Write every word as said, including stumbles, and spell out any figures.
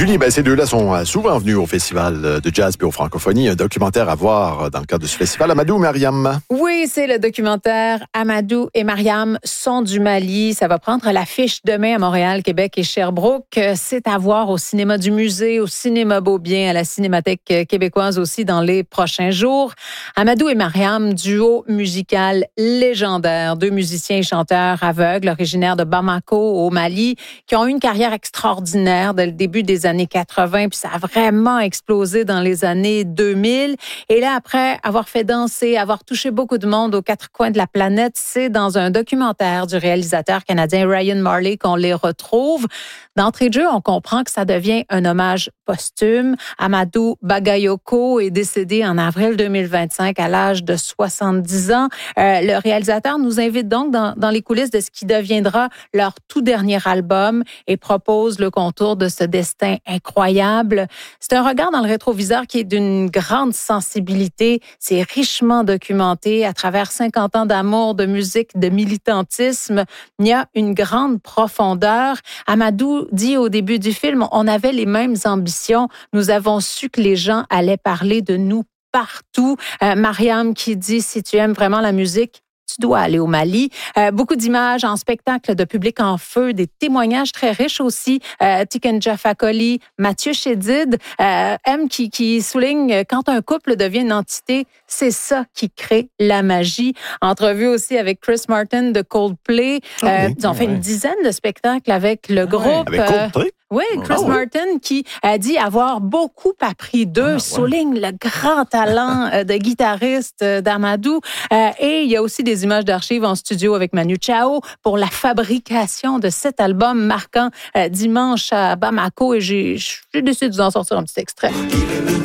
Julie, ben, ces deux-là sont souvent venus au Festival de jazz et aux Francophonies. Un documentaire à voir dans le cadre de ce festival. Amadou, Mariam. Oui, c'est le documentaire Amadou et Mariam sont du Mali. Ça va prendre l'affiche demain à Montréal, Québec et Sherbrooke. C'est à voir au cinéma du musée, au cinéma Beaubien, à la Cinémathèque québécoise aussi dans les prochains jours. Amadou et Mariam, duo musical légendaire. Deux musiciens et chanteurs aveugles, originaires de Bamako au Mali, qui ont eu une carrière extraordinaire dès le début des années quatre-vingt, puis ça a vraiment explosé dans les années deux mille. Et là, après avoir fait danser, avoir touché beaucoup de monde aux quatre coins de la planète, c'est dans un documentaire du réalisateur canadien Ryan Marley qu'on les retrouve. D'entrée de jeu, on comprend que ça devient un hommage posthume. Amadou Bagayoko est décédé en avril deux mille vingt-cinq à l'âge de soixante-dix ans. Euh, le réalisateur nous invite donc dans, dans les coulisses de ce qui deviendra leur tout dernier album et propose le contour de ce destin incroyable. C'est un regard dans le rétroviseur qui est d'une grande sensibilité. C'est richement documenté à travers cinquante ans d'amour, de musique, de militantisme. Il y a une grande profondeur. Amadou dit au début du film, on avait les mêmes ambitions. Nous avons su que les gens allaient parler de nous partout. Euh, Mariam qui dit, si tu aimes vraiment la musique, tu dois aller au Mali. Euh, beaucoup d'images en spectacle de public en feu, des témoignages très riches aussi. Euh, Tiken Jah Fakoly, Mathieu Chédid, euh, M qui, qui souligne quand un couple devient une entité, c'est ça qui crée la magie. Entrevue aussi avec Chris Martin de Coldplay. Euh, okay, ils ont fait ouais. une dizaine de spectacles avec le groupe. Ouais, avec Coldplay? Euh, Oui, Chris oh, Martin oui. qui a dit avoir beaucoup appris d'eux, ah, souligne ouais. le grand talent de guitariste d'Amadou. Euh, et il y a aussi des images d'archives en studio avec Manu Chao pour la fabrication de cet album marquant euh, dimanche à Bamako. Et j'ai, j'ai décidé de vous en sortir un petit extrait.